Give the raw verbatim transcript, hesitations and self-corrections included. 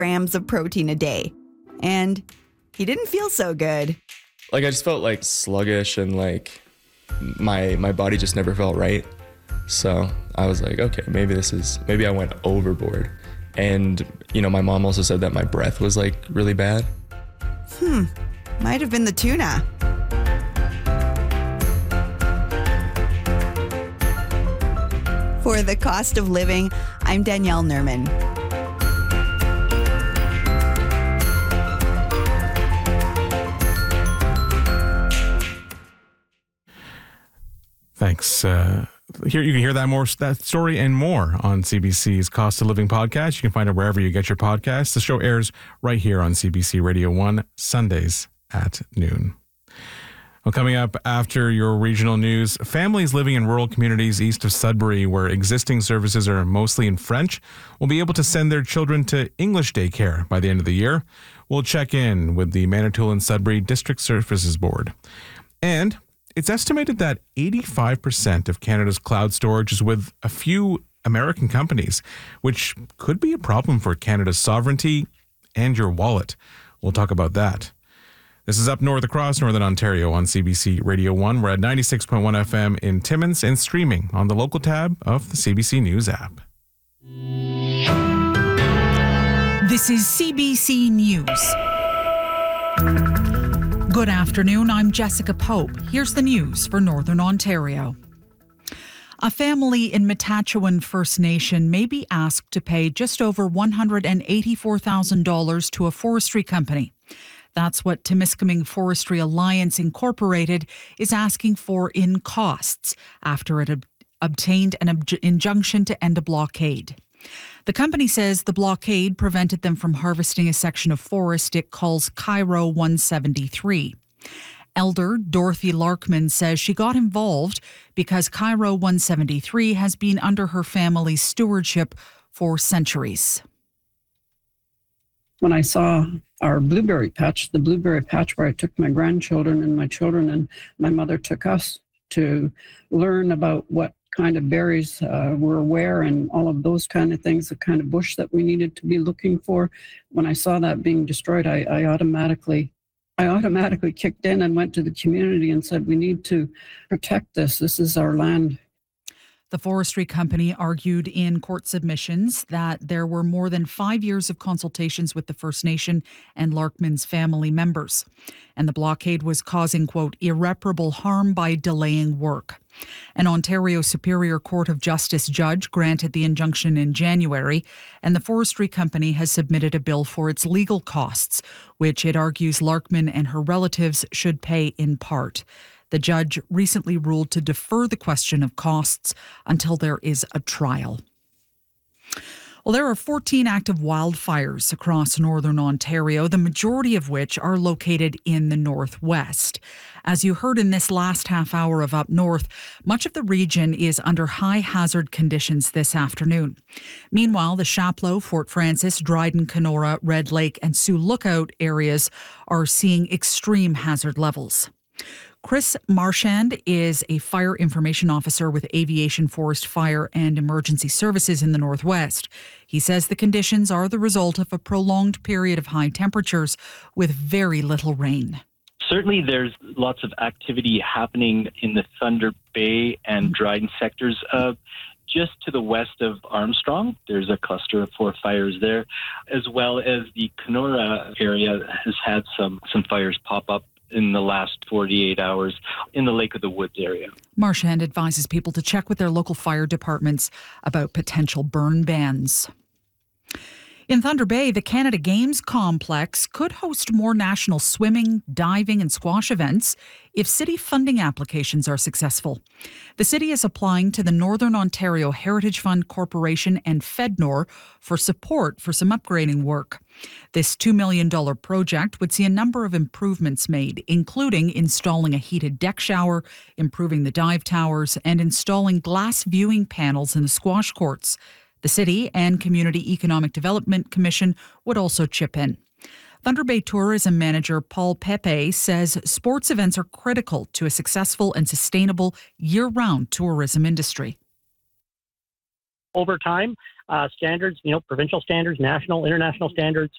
grams of protein a day. And he didn't feel so good. Like, I just felt like sluggish and like my my body just never felt right. So I was like, okay, maybe this is, maybe I went overboard. And, you know, my mom also said that my breath was like really bad. Hmm, might have been the tuna. For The Cost of Living, I'm Danielle Nerman. Thanks. Uh, here you can hear that more that story and more on C B C's Cost of Living podcast. You can find it wherever you get your podcasts. The show airs right here on C B C Radio one, Sundays at noon. Well, coming up after your regional news, families living in rural communities east of Sudbury, where existing services are mostly in French, will be able to send their children to English daycare by the end of the year. We'll check in with the Manitoulin Sudbury District Services Board. And it's estimated that eighty-five percent of Canada's cloud storage is with a few American companies, which could be a problem for Canada's sovereignty and your wallet. We'll talk about that. This is Up North across Northern Ontario on C B C Radio one. We're at ninety-six point one F M in Timmins and streaming on the local tab of the C B C News app. This is C B C News. Good afternoon, I'm Jessica Pope. Here's the news for Northern Ontario. A family in Matachewan First Nation may be asked to pay just over one hundred eighty-four thousand dollars to a forestry company. That's what Timiskaming Forestry Alliance Incorporated is asking for in costs after it ob- obtained an ob- injunction to end a blockade. The company says the blockade prevented them from harvesting a section of forest it calls Cairo one seventy-three. Elder Dorothy Larkman says she got involved because Cairo one seventy-three has been under her family's stewardship for centuries. When I saw our blueberry patch, the blueberry patch where I took my grandchildren and my children and my mother took us to learn about what kind of berries uh, were where and all of those kind of things, the kind of bush that we needed to be looking for. When I saw that being destroyed, I, I automatically I automatically kicked in and went to the community and said, we need to protect this. This is our land. The forestry company argued in court submissions that there were more than five years of consultations with the First Nation and Larkman's family members, and the blockade was causing, quote, irreparable harm by delaying work. An Ontario Superior Court of Justice judge granted the injunction in January, and the forestry company has submitted a bill for its legal costs, which it argues Larkman and her relatives should pay in part. The judge recently ruled to defer the question of costs until there is a trial. Well, there are fourteen active wildfires across northern Ontario, the majority of which are located in the northwest. As you heard in this last half hour of Up North, much of the region is under high hazard conditions this afternoon. Meanwhile, the Chapleau, Fort Francis, Dryden, Kenora, Red Lake, and Sioux Lookout areas are seeing extreme hazard levels. Chris Marchand is a fire information officer with Aviation, Forest, Fire and Emergency Services in the Northwest. He says the conditions are the result of a prolonged period of high temperatures with very little rain. Certainly there's lots of activity happening in the Thunder Bay and Dryden sectors. Uh, just to the west of Armstrong, there's a cluster of four fires there, as well as the Kenora area has had some, some fires pop up in the last forty-eight hours in the Lake of the Woods area. Marchand advises people to check with their local fire departments about potential burn bans. In Thunder Bay, the Canada Games complex could host more national swimming, diving and squash events if city funding applications are successful. The city is applying to the Northern Ontario Heritage Fund Corporation and FedNor for support for some upgrading work. This two million dollars project would see a number of improvements made, including installing a heated deck shower, improving the dive towers, and installing glass viewing panels in the squash courts. The City and Community Economic Development Commission would also chip in. Thunder Bay Tourism Manager Paul Pepe says sports events are critical to a successful and sustainable year-round tourism industry. Over time, uh, standards, you know, provincial standards, national, international standards